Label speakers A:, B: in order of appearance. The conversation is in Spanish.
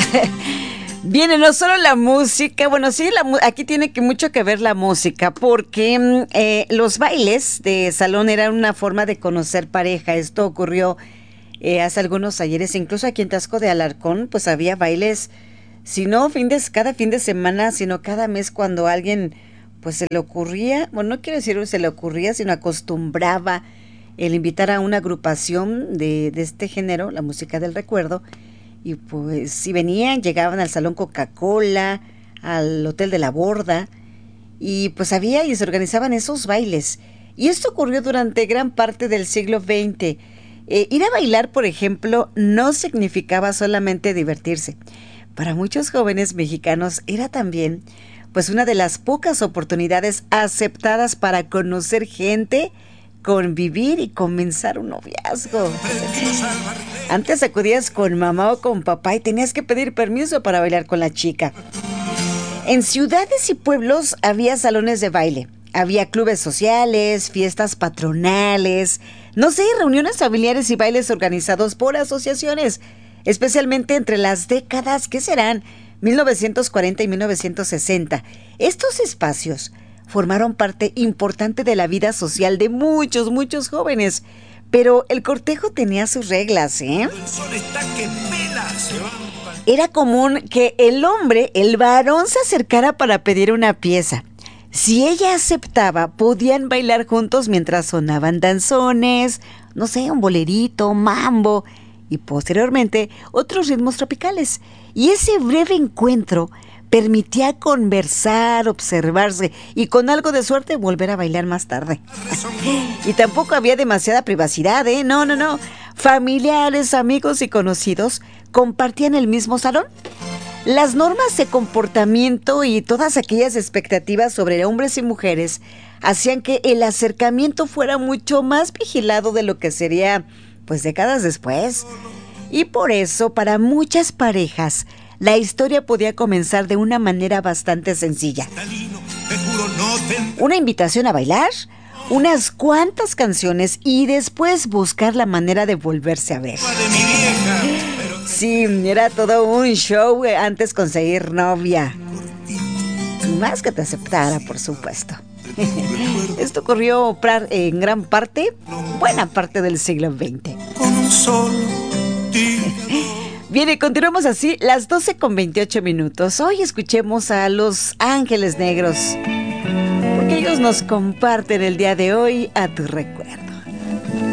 A: Viene no solo la música, bueno, sí, aquí tiene mucho que ver la música, porque los bailes de salón eran una forma de conocer pareja. Esto ocurrió hace algunos ayeres, incluso aquí en Taxco de Alarcón, pues había bailes, si no cada fin de semana, sino cada mes cuando a alguien pues se le ocurría, bueno, no quiero decir se le ocurría, sino acostumbraba el invitar a una agrupación de este género, la música del recuerdo. Y pues si venían, llegaban al Salón Coca-Cola, al Hotel de la Borda, y pues había y se organizaban esos bailes. Y esto ocurrió durante gran parte del siglo XX. Ir a bailar, por ejemplo, no significaba solamente divertirse. Para muchos jóvenes mexicanos era también pues una de las pocas oportunidades aceptadas para conocer gente, convivir y comenzar un noviazgo. Antes acudías con mamá o con papá y tenías que pedir permiso para bailar con la chica. En ciudades y pueblos había salones de baile, había clubes sociales, fiestas patronales, no sé, reuniones familiares y bailes organizados por asociaciones, especialmente entre las décadas, ¿qué serán? 1940 y 1960. Estos espacios formaron parte importante de la vida social de muchos jóvenes. Pero el cortejo tenía sus reglas, ¿eh? Era común que el varón se acercara para pedir una pieza. Si ella aceptaba, podían bailar juntos mientras sonaban danzones, no sé, un bolerito, mambo y posteriormente otros ritmos tropicales. Y ese breve encuentro permitía conversar, observarse y con algo de suerte volver a bailar más tarde. Y tampoco había demasiada privacidad, ¿eh? No. Familiares, amigos y conocidos compartían el mismo salón. Las normas de comportamiento y todas aquellas expectativas sobre hombres y mujeres hacían que el acercamiento fuera mucho más vigilado de lo que sería, pues, décadas después. Y por eso, para muchas parejas, la historia podía comenzar de una manera bastante sencilla. Una invitación a bailar, unas cuantas canciones y después buscar la manera de volverse a ver. Sí, era todo un show antes conseguir novia. Más que te aceptara, por supuesto. Esto ocurrió en gran parte, buena parte del siglo XX. Bien, continuamos así, las 12:28. Hoy escuchemos a Los Ángeles Negros, porque ellos nos comparten el día de hoy a tu recuerdo.